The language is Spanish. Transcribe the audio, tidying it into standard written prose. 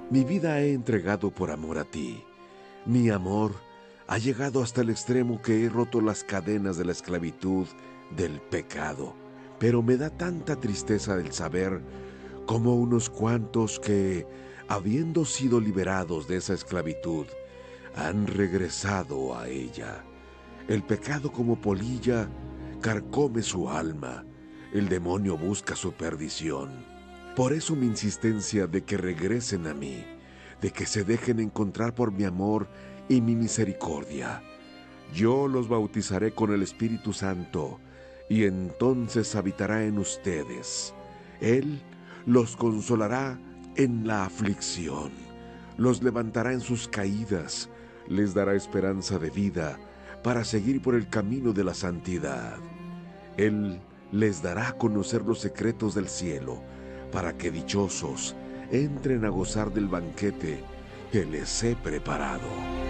Mi vida he entregado por amor a ti. Mi amor ha llegado hasta el extremo que he roto las cadenas de la esclavitud del pecado. Pero me da tanta tristeza el saber cómo unos cuantos que, habiendo sido liberados de esa esclavitud, han regresado a ella. El pecado como polilla carcome su alma. El demonio busca su perdición. Por eso mi insistencia de que regresen a mí, de que se dejen encontrar por mi amor y mi misericordia. Yo los bautizaré con el Espíritu Santo, y entonces habitará en ustedes. Él los consolará en la aflicción, los levantará en sus caídas, les dará esperanza de vida para seguir por el camino de la santidad. Él les dará a conocer los secretos del cielo, para que dichosos entren a gozar del banquete que les he preparado.